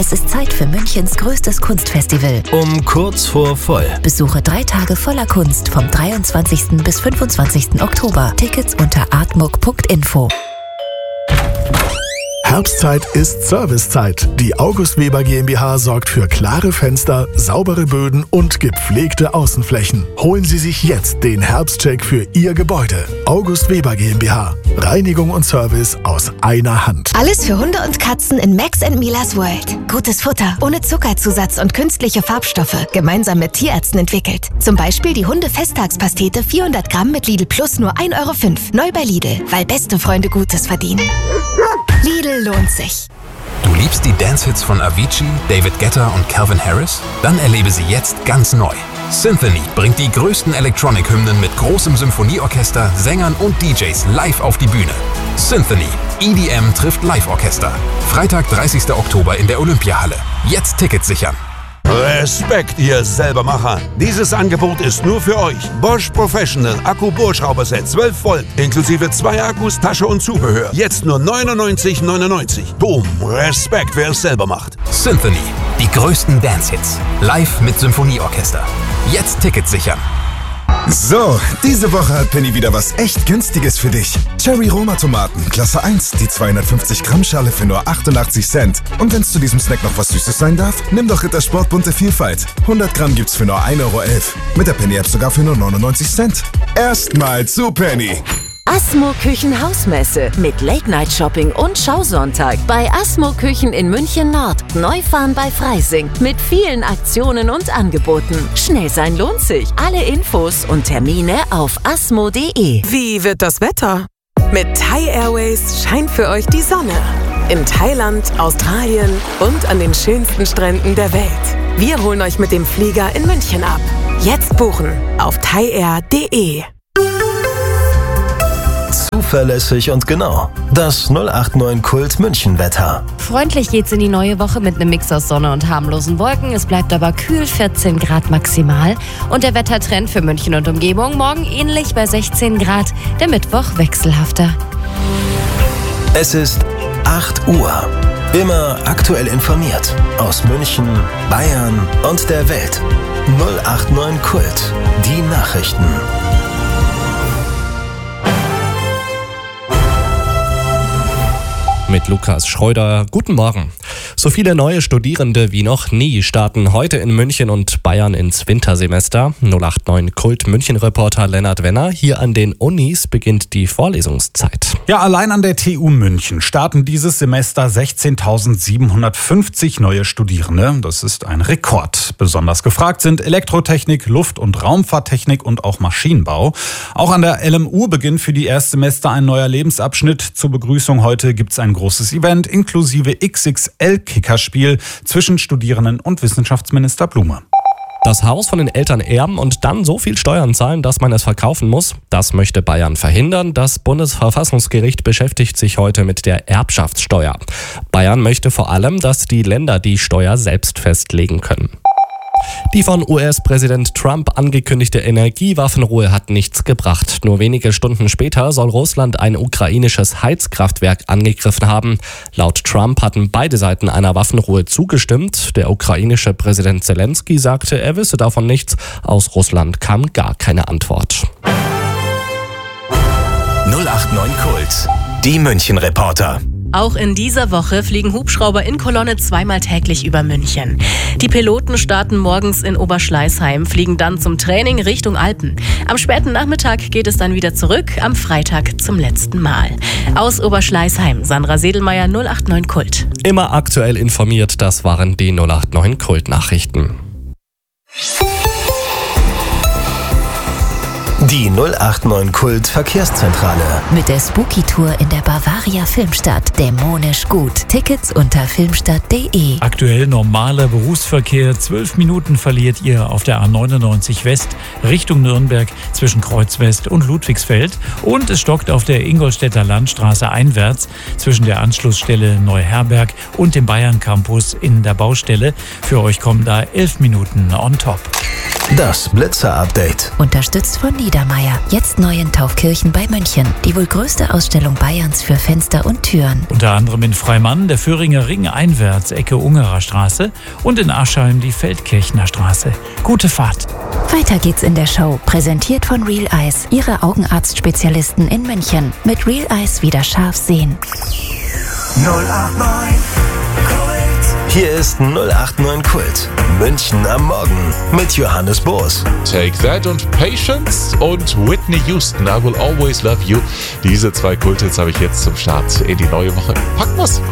Es ist Zeit für Münchens größtes Kunstfestival. Um kurz vor voll. Besuche 3 Tage voller Kunst vom 23. bis 25. Oktober. Tickets unter artmuck.info. Herbstzeit ist Servicezeit. Die August Weber GmbH sorgt für klare Fenster, saubere Böden und gepflegte Außenflächen. Holen Sie sich jetzt den Herbstcheck für Ihr Gebäude. August Weber GmbH. Reinigung und Service aus einer Hand. Alles für Hunde und Katzen in Max & Milas World. Gutes Futter, ohne Zuckerzusatz und künstliche Farbstoffe. Gemeinsam mit Tierärzten entwickelt. Zum Beispiel die Hunde-Festtagspastete 400 Gramm mit Lidl Plus nur 1,05 €. Neu bei Lidl, weil beste Freunde Gutes verdienen. Lidl lohnt sich. Du liebst die Dance-Hits von Avicii, David Guetta und Calvin Harris? Dann erlebe sie jetzt ganz neu. Symphony bringt die größten Electronic-Hymnen mit großem Symphonieorchester, Sängern und DJs live auf die Bühne. Symphony. EDM trifft Live-Orchester. Freitag, 30. Oktober in der Olympiahalle. Jetzt Tickets sichern. Respekt, ihr Selbermacher. Dieses Angebot ist nur für euch. Bosch Professional Akku-Bohrschrauberset 12 Volt inklusive 2 Akkus, Tasche und Zubehör. Jetzt nur 99,99 €. Boom, Respekt, wer es selber macht. Symphony. Die größten Dance-Hits. Live mit Symphonieorchester. Jetzt Tickets sichern. So, diese Woche hat Penny wieder was echt Günstiges für dich. Cherry Roma Tomaten, Klasse 1, die 250 Gramm Schale für nur 88 Cent. Und wenn es zu diesem Snack noch was Süßes sein darf, nimm doch Rittersport bunte Vielfalt. 100 Gramm gibt's für nur 1,11 €. Mit der Penny App sogar für nur 99 Cent. Erstmal zu Penny. Asmo Küchen Hausmesse mit Late-Night-Shopping und Schausonntag bei Asmo Küchen in München Nord. Neufahren bei Freising mit vielen Aktionen und Angeboten. Schnell sein lohnt sich. Alle Infos und Termine auf asmo.de. Wie wird das Wetter? Mit Thai Airways scheint für euch die Sonne. In Thailand, Australien und an den schönsten Stränden der Welt. Wir holen euch mit dem Flieger in München ab. Jetzt buchen auf thaiair.de. Zuverlässig und genau. Das 089 Kult München Wetter. Freundlich geht's in die neue Woche mit einem Mix aus Sonne und harmlosen Wolken. Es bleibt aber kühl, 14 Grad maximal. Und der Wettertrend für München und Umgebung morgen ähnlich bei 16 Grad. Der Mittwoch wechselhafter. Es ist 8 Uhr. Immer aktuell informiert. Aus München, Bayern und der Welt. 089 Kult. Die Nachrichten. Mit Lukas Schreuder. Guten Morgen. So viele neue Studierende wie noch nie starten heute in München und Bayern ins Wintersemester. 089 Kult München-Reporter Lennart Wenner. Hier an den Unis beginnt die Vorlesungszeit. Ja, allein an der TU München starten dieses Semester 16.750 neue Studierende. Das ist ein Rekord. Besonders gefragt sind Elektrotechnik, Luft- und Raumfahrttechnik und auch Maschinenbau. Auch an der LMU beginnt für die Erstsemester ein neuer Lebensabschnitt. Zur Begrüßung heute gibt es ein großes Event inklusive XXL-Kickerspiel zwischen Studierenden und Wissenschaftsminister Blume. Das Haus von den Eltern erben und dann so viel Steuern zahlen, dass man es verkaufen muss, das möchte Bayern verhindern. Das Bundesverfassungsgericht beschäftigt sich heute mit der Erbschaftssteuer. Bayern möchte vor allem, dass die Länder die Steuer selbst festlegen können. Die von US-Präsident Trump angekündigte Energiewaffenruhe hat nichts gebracht. Nur wenige Stunden später soll Russland ein ukrainisches Heizkraftwerk angegriffen haben. Laut Trump hatten beide Seiten einer Waffenruhe zugestimmt. Der ukrainische Präsident Zelensky sagte, er wisse davon nichts. Aus Russland kam gar keine Antwort. 089 Kult. Die München-Reporter. Auch in dieser Woche fliegen Hubschrauber in Kolonne zweimal täglich über München. Die Piloten starten morgens in Oberschleißheim, fliegen dann zum Training Richtung Alpen. Am späten Nachmittag geht es dann wieder zurück, am Freitag zum letzten Mal. Aus Oberschleißheim, Sandra Sedelmeier, 089 Kult. Immer aktuell informiert, das waren die 089 Kult-Nachrichten. Die 089 Kult Verkehrszentrale. Mit der Spooky-Tour in der Bavaria Filmstadt. Dämonisch gut. Tickets unter filmstadt.de. Aktuell normaler Berufsverkehr. 12 Minuten verliert ihr auf der A99 West Richtung Nürnberg zwischen Kreuzwest und Ludwigsfeld. Und es stockt auf der Ingolstädter Landstraße einwärts zwischen der Anschlussstelle Neuherberg und dem Bayern Campus in der Baustelle. Für euch kommen da 11 Minuten on top. Das Blitzer-Update. Unterstützt von Niedermeyer. Jetzt neu in Taufkirchen bei München. Die wohl größte Ausstellung Bayerns für Fenster und Türen. Unter anderem in Freimann der Föhringer Ring einwärts, Ecke Ungerer Straße, und in Aschheim die Feldkirchner Straße. Gute Fahrt. Weiter geht's in der Show. Präsentiert von Real Eyes. Ihre Augenarztspezialisten in München. Mit Real Eyes wieder scharf sehen. 089 Hier ist 089 Kult. München am Morgen mit Johannes Boos. Take That und Patience und Whitney Houston, I Will Always Love You. Diese zwei Kulthits habe ich jetzt zum Start in die neue Woche. Packen wir's.